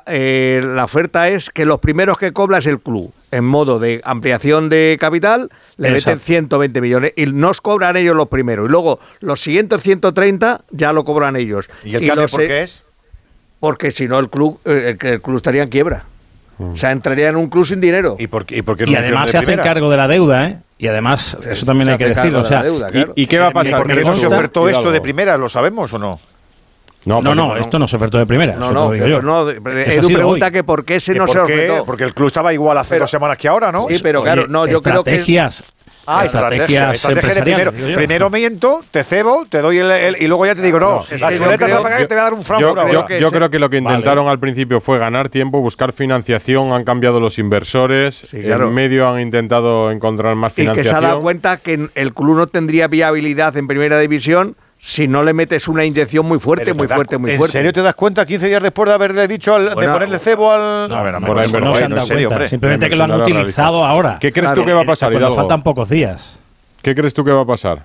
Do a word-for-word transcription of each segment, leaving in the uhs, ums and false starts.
eh, la oferta es que los primeros que cobra es el club, en modo de ampliación de capital, le Exacto. meten ciento veinte millones y nos cobran ellos los primeros. Y luego los siguientes ciento treinta ya lo cobran ellos. ¿Y el cambio por qué es? Porque si no el club, el, el club estaría en quiebra. O sea, entraría en un club sin dinero. ¿Y por, y por qué no y además se hacen cargo de la deuda, ¿eh? Y además, eso también se hay que decirlo. O sea, deuda, claro. ¿Y, ¿Y qué va a pasar? ¿Por qué no se ofertó esto algo? de primera? ¿Lo sabemos o no? No, no, no, no, esto no se ofertó de primera. No, no, yo. no. Edu pregunta hoy. que por qué se no se ofertó. Porque el club estaba igual hace pero, dos semanas que ahora, ¿no? Sí, pero claro, no, yo creo que... Estrategias... Ah, estrategia, estrategia de primero. Primero miento, te cebo, te doy el, el y luego ya te digo, no, no la chuleta te va a pagar y te voy a dar un franco. Yo, yo, yo, yo creo que lo que intentaron vale. al principio fue ganar tiempo, buscar financiación, han cambiado los inversores, sí, claro. en medio han intentado encontrar más financiación. Y que se ha dado cuenta que el club no tendría viabilidad en primera división si no le metes una inyección muy fuerte, muy fuerte, muy fuerte. ¿En serio te das cuenta quince días después de haberle dicho, al, bueno, de ponerle cebo al...? No, a ver, no, no, no se han dado serio, cuenta, simplemente que lo han utilizado ahora. ¿Qué crees claro, tú que va a pasar, Hidalgo? Faltan pocos días. ¿Qué crees tú que va a pasar?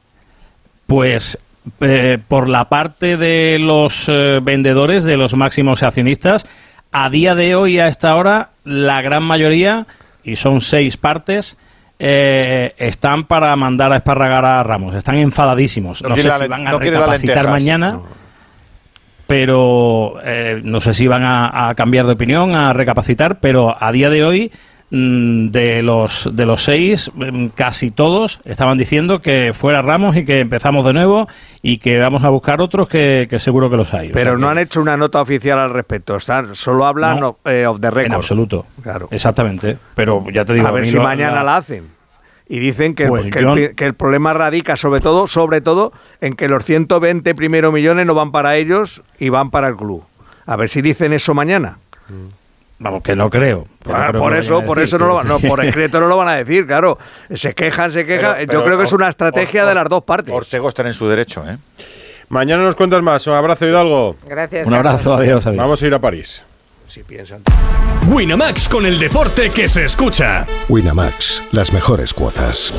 Pues eh, por la parte de los eh, vendedores, de los máximos accionistas, a día de hoy, a esta hora, la gran mayoría, y son seis partes, eh, están para mandar a esparragar a Ramos. Están enfadadísimos. No, no sé la, si van a no recapacitar mañana, no. pero eh, no sé si van a, a cambiar de opinión, a recapacitar, pero a día de hoy... De los de los seis, casi todos estaban diciendo que fuera Ramos y que empezamos de nuevo y que vamos a buscar otros que, que seguro que los hay. Pero o sea no que... han hecho una nota oficial al respecto, están, solo hablan no, of, eh, off the record. En absoluto, claro. Exactamente. Pero ya te digo, a ver si lo, mañana la... la hacen. Y dicen que, pues el, que, yo... el, que el problema radica sobre todo, sobre todo en que los ciento veinte primeros millones no van para ellos y van para el club. A ver si dicen eso mañana. Mm. Vamos, que no creo. Ah, no creo por eso, por eso no lo van, no, por escrito no lo van a decir, claro. Se quejan, se quejan. Pero, pero, Yo creo que es una estrategia or, or, de las dos partes. Ortego está en su derecho, ¿eh? Mañana nos cuentas más. Un abrazo, Hidalgo. Gracias. Un abrazo, adiós, adiós. Vamos a ir a París. Si piensan. Winamax, con el deporte que se escucha. Winamax, las mejores cuotas.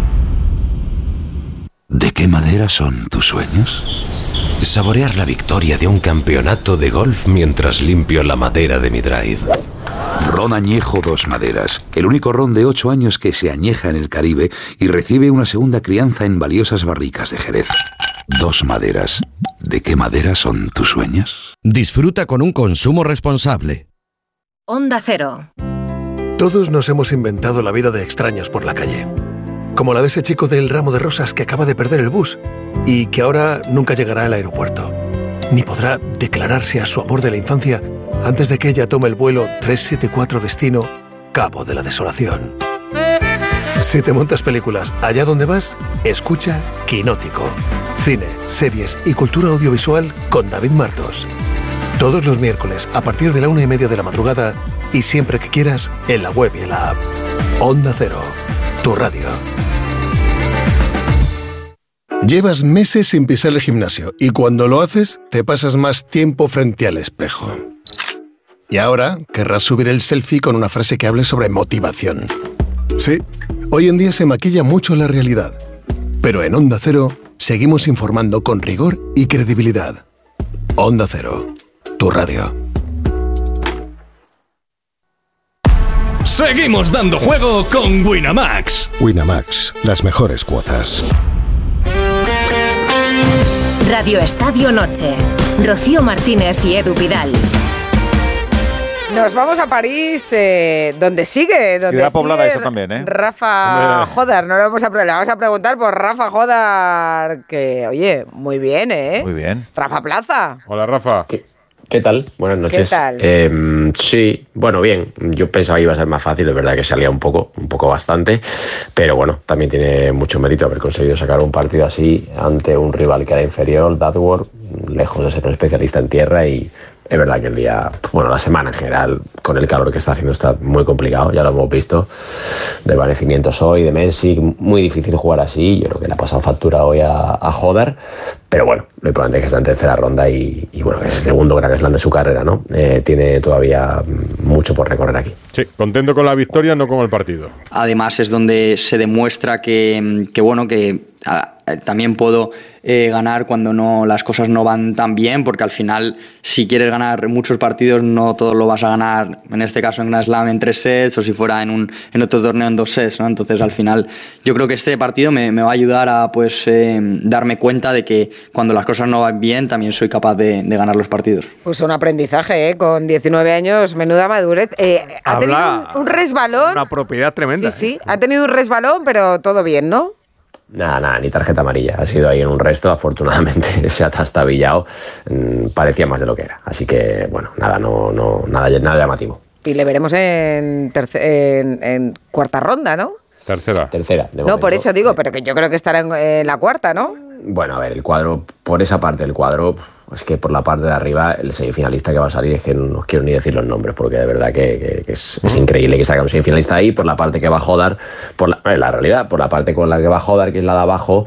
¿De qué madera son tus sueños? Saborear la victoria de un campeonato de golf mientras limpio la madera de mi drive. Ron Añejo Dos Maderas, el único ron de ocho años que se añeja en el Caribe y recibe una segunda crianza en valiosas barricas de Jerez. Dos Maderas. ¿De qué madera son tus sueños? Disfruta con un consumo responsable. Onda Cero. Todos nos hemos inventado la vida de extraños por la calle. Como la de ese chico del ramo de rosas que acaba de perder el bus y que ahora nunca llegará al aeropuerto, ni podrá declararse a su amor de la infancia antes de que ella tome el vuelo trescientos setenta y cuatro destino Cabo de la Desolación. Si te montas películas allá donde vas, escucha Quinótico. Cine, series y cultura audiovisual con David Martos. Todos los miércoles a partir de la una y media de la madrugada y siempre que quieras en la web y en la app. Onda Cero, tu radio. Llevas meses sin pisar el gimnasio y cuando lo haces te pasas más tiempo frente al espejo. Y ahora querrás subir el selfie con una frase que hable sobre motivación. Sí, hoy en día se maquilla mucho la realidad. Pero en Onda Cero seguimos informando con rigor y credibilidad. Onda Cero, tu radio. Seguimos dando juego con Winamax. Winamax, las mejores cuotas. Radio Estadio Noche. Rocío Martínez y Edu Pidal. Nos vamos a París, eh, donde sigue, donde Ciudad poblada sigue eso también, ¿eh? Rafa Jodar. No le vamos a, le vamos a preguntar por Rafa Jodar, que, oye, muy bien, ¿eh? Muy bien. Rafa Plaza. Hola, Rafa. ¿Qué, qué tal? Buenas noches. ¿Qué tal? Eh, sí, bueno, bien. Yo pensaba que iba a ser más fácil, es verdad que salía un poco, un poco bastante, pero bueno, también tiene mucho mérito haber conseguido sacar un partido así ante un rival que era inferior, Dadworth, lejos de ser un especialista en tierra, y es verdad que el día, bueno, la semana en general, con el calor que está haciendo, está muy complicado, ya lo hemos visto. Desvanecimientos hoy, de Mensic, muy difícil jugar así. Yo creo que le ha pasado factura hoy a, a Jodar, pero bueno, lo importante es que está en tercera ronda y, y bueno, que es el segundo Grand Slam de su carrera, ¿no? Eh, tiene todavía mucho por recorrer aquí. Sí, contento con la victoria, no con el partido. Además es donde se demuestra que, que bueno, que eh, también puedo eh, ganar cuando no, las cosas no van tan bien, porque al final, si quieres ganar muchos partidos, no todo lo vas a ganar, en este caso en Grand Slam, en tres sets, o si fuera en, un, en otro torneo en dos sets, ¿no? Entonces, al final, yo creo que este partido me, me va a ayudar a pues eh, darme cuenta de que cuando las cosas no van bien, también soy capaz de, de ganar los partidos. Pues un aprendizaje, ¿eh? Con diecinueve años, menuda madurez. Eh, ha Habla tenido un, un resbalón. Una propiedad tremenda. Sí, sí, ha tenido un resbalón, pero todo bien, ¿no? Nada, nada, ni tarjeta amarilla. Ha sido ahí en un resto, afortunadamente se ha trastabillado. Mm, parecía más de lo que era. Así que, bueno, nada, no, no, nada, nada llamativo. Y le veremos en, terce- en, en cuarta ronda, ¿no? Tercera. Tercera. De No, momento. por eso digo, pero que yo creo que estará en, en la cuarta, ¿no? Bueno, a ver, el cuadro, por esa parte del cuadro, es que por la parte de arriba, el semifinalista que va a salir, es que no os quiero ni decir los nombres, porque de verdad que, que, que es, es increíble que salga un semifinalista ahí, por la parte que va a Hodar, por la, eh, la realidad, por la parte con la que va a Hodar, que es la de abajo.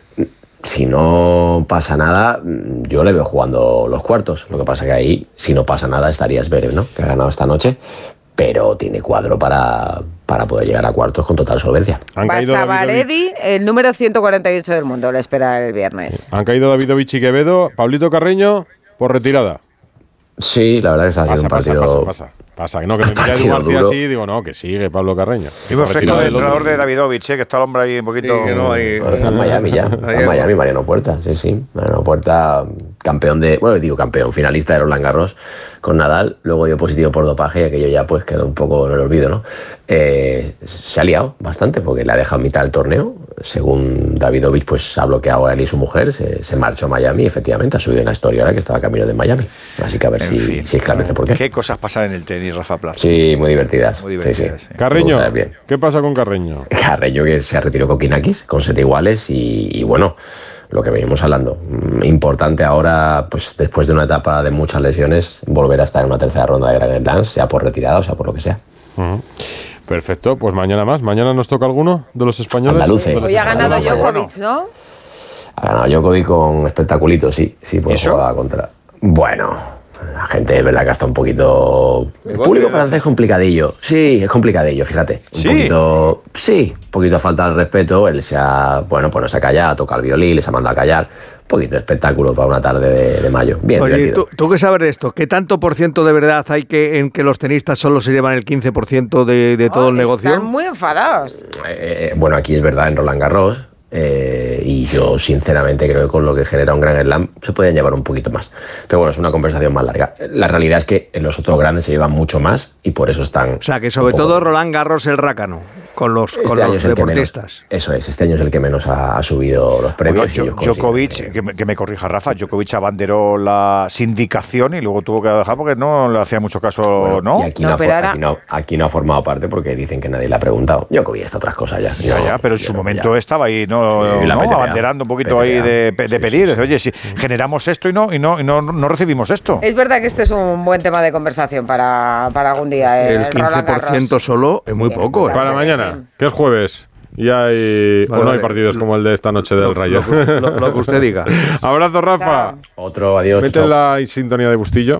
Si no pasa nada, yo le veo jugando los cuartos. Lo que pasa que ahí, si no pasa nada, estaría Zverev, ¿no? Que ha ganado esta noche, pero tiene cuadro para, para poder llegar a cuartos con total solvencia. Basavaredi, el número ciento cuarenta y ocho del mundo, le espera el viernes. Han caído Davidovich y Quevedo. Pablito Carreño, por retirada. Sí, la verdad que está haciendo un Pasa, partido... pasa, pasa, pasa. Que no, que me mira Edu García así y digo, no, que sigue Pablo Carreño. Digo, fresco del entrenador de Davidovich, ¿eh? Que está el hombre ahí un poquito... Sí, que no hay- Bueno, está en Miami ya. Está en Miami, Mariano Puerta. Sí, sí. Mariano Puerta, campeón de... Bueno, digo campeón, finalista de Roland Garros con Nadal. Luego dio positivo por dopaje y aquello ya pues quedó un poco en el olvido, ¿no? Eh, se ha liado bastante porque le ha dejado mitad del torneo. Según Davidovich, pues ha bloqueado a él y su mujer. Se, se marchó a Miami y efectivamente ha subido en la historia ahora que estaba camino de Miami. Así que a ver En si, fin. si esclarece por qué. ¿Qué cosas pasan en el tenis, Rafa Plaza? Sí, muy divertidas. Muy divertidas, Sí, sí. Carreño, Tú bien. ¿qué pasa con Carreño? Carreño que se retiró Kokinakis con siete iguales y, y bueno, lo que venimos hablando. mm, Importante ahora, pues después de una etapa de muchas lesiones, volver a estar en una tercera ronda de Grand Slam, sea por retirada o sea por lo que sea. Uh-huh. Perfecto, pues mañana más. ¿Mañana nos toca alguno de los españoles? Andaluces. De los Hoy ha ganado españoles. Djokovic, ¿no? Ha ganado Djokovic con espectaculito, sí, sí, pues juega contra. Bueno, la gente es verdad que está un poquito. El público francés es complicadillo. Sí, es complicadillo, fíjate. Un ¿Sí? poquito. Sí, un poquito a falta de respeto. Él se ha. Bueno, pues no se ha callado, toca el violín, les ha mandado a callar. Un poquito de espectáculo para una tarde de, de mayo. Bien, Oye, divertido. ¿tú, ¿tú qué sabes de esto? ¿Qué tanto por ciento de verdad hay que en que los tenistas solo se llevan el quince por ciento de, de todo Oh, el negocio? Están muy enfadados. Eh, eh, bueno, aquí es verdad, en Roland Garros. Eh, y yo sinceramente creo que con lo que genera un Grand Slam se podían llevar un poquito más, pero bueno, es una conversación más larga. La realidad es que en los otros grandes se llevan mucho más y por eso están... O sea, que sobre todo Roland Garros el rácano, con los, Este con año los es el que menos, deportistas. eso es, este año es el que menos ha, ha subido los premios. Oye, y ellos consiguen- Djokovic, que me, que me corrija Rafa, Djokovic abanderó la sindicación y luego tuvo que dejar porque no le hacía mucho caso, Bueno, ¿no? Y aquí No, no, ha pero for- ahora- aquí, no, aquí no ha formado parte porque dicen que nadie le ha preguntado. Djokovic está otras cosas ya. Ya, No, ya, pero en yo su no, momento ya. estaba ahí, ¿no? Sí, la ¿no? P T P A. Abanderando un poquito P T P A. ahí de, de Sí, pedir. sí, sí. Oye, si generamos esto y no y no, y no, no recibimos esto. Es verdad que este es un buen tema de conversación para, para algún día. El Roland quince por ciento Garros. solo es muy Sí, poco. ¿eh? Para mañana, que es jueves. Y hay, Vale, o no hay vale. partidos como el de esta noche del Lo- Rayo. lo- lo- lo que usted diga. Abrazo, Rafa. Otro, adiós. Mete chao. la sintonía de Bustillo.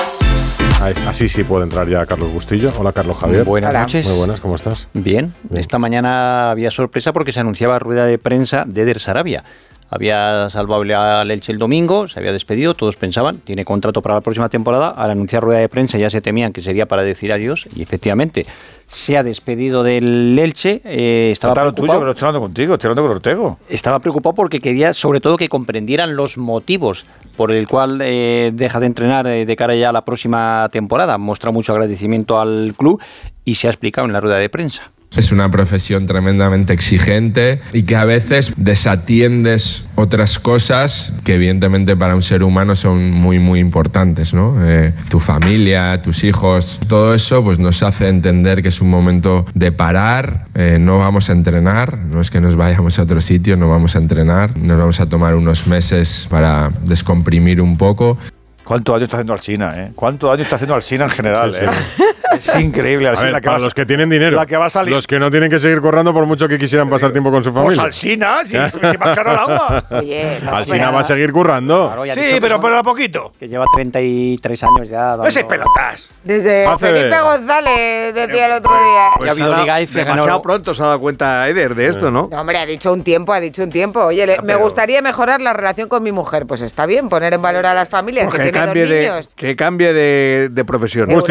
Ahí, así sí puede entrar ya Carlos Bustillo. Hola, Carlos Javier. Buenas Hola. noches. Muy buenas, ¿cómo estás? Bien. Bien. Esta mañana había sorpresa porque se anunciaba rueda de prensa de Eder Sarabia. Había salvado al Elche el domingo, se había despedido, todos pensaban, tiene contrato para la próxima temporada. Al anunciar rueda de prensa ya se temían que sería para decir adiós y efectivamente se ha despedido del Elche. Eh, estaba Está lo tuyo, preocupado. que lo estoy hablando contigo, estoy hablando con Ortego. Estaba preocupado porque quería, sobre todo, que comprendieran los motivos por el cual eh, deja de entrenar eh, de cara ya a la próxima temporada. Muestra mucho agradecimiento al club y se ha explicado en la rueda de prensa. Es una profesión tremendamente exigente y que a veces desatiendes otras cosas que evidentemente para un ser humano son muy muy importantes, ¿no? Eh, tu familia, tus hijos, todo eso pues nos hace entender que es un momento de parar, eh, no vamos a entrenar, no es que nos vayamos a otro sitio, no vamos a entrenar, nos vamos a tomar unos meses para descomprimir un poco. ¿Cuánto daño está haciendo Alsina, eh? ¿Cuánto daño está haciendo Alsina en general, eh? Es increíble, Alsina. A ver, que para va, los que tienen dinero. La que va a salir. Los que no tienen que seguir corriendo por mucho que quisieran pasar tiempo con su familia. Pues Alsina, si, si más caro el agua. Oye, no, Alsina va a seguir currando. Claro, ya ha Sí, dicho que pero, son- pero a poquito. Que lleva treinta y tres años ya. dando- No seis pelotas. Desde Hace- Felipe González decía el otro día. Pues Ya se ha habido dado- Liga F, ganó- demasiado pronto se ha dado cuenta Eder de esto, ¿no? No, hombre, ha dicho un tiempo, ha dicho un tiempo. Oye, le- me pero- gustaría mejorar la relación con mi mujer. Pues está bien, poner en valor a las familias Pues que que tienen dos cambie de, niños. que cambie de, de profesión. Euro-